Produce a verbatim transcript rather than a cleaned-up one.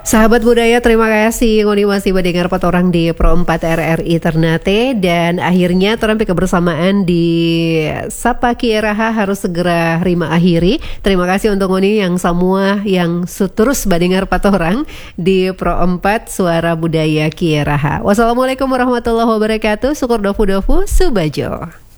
Sahabat budaya, terima kasih ngoni masih mendengar patorang di Pro empat R R I Ternate. Dan akhirnya terampi kebersamaan di Sapa Kieraha harus segera rima akhiri. Terima kasih untuk ngoni yang semua yang terus mendengar patorang di Pro empat Suara Budaya Kieraha. Wassalamualaikum warahmatullahi wabarakatuh. Syukur dofu dofu subajo.